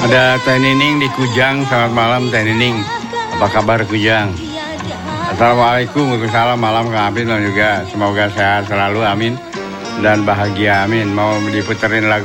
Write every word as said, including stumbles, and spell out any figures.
Ada Teh Nining di Kujang. Selamat malam Teh Nining. Apa kabar Kujang? Assalamualaikum. Waalaikumsalam. Malam Kang Apin juga. Semoga sehat selalu. Amin. Dan bahagia. Amin. Mau diputerin lagu